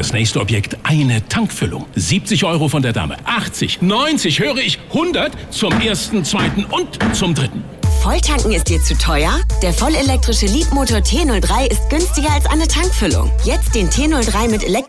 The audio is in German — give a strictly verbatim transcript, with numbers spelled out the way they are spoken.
das nächste Objekt eine Tankfüllung. siebzig Euro von der Dame. achtzig, neunzig, höre ich, hundert zum ersten, zweiten und zum dritten. Volltanken ist dir zu teuer? Der vollelektrische Leapmotor T null drei ist günstiger als eine Tankfüllung. Jetzt den T null drei mit Elektro